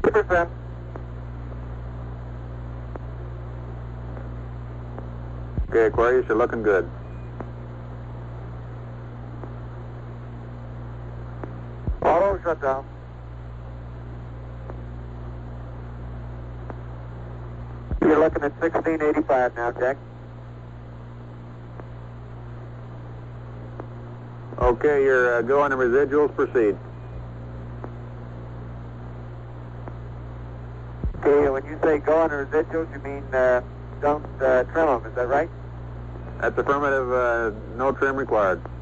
Super. Okay, Aquarius, you're looking good. Auto shutdown. You're looking at 1685 now, Jack. Okay, you're go on the residuals, proceed. Okay, when you say go on the residuals, you mean don't trim them, is that right? That's affirmative, no trim required.